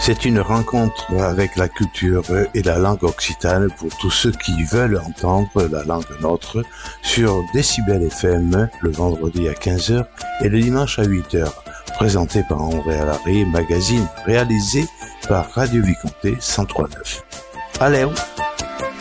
C'est une rencontre avec la culture et la langue occitane pour tous ceux qui veulent entendre la langue nôtre sur Décibel FM le vendredi à 15h et le dimanche à 8h. Présenté par André Allary, magazine réalisé par Radio Vicomté 103.9. Allez!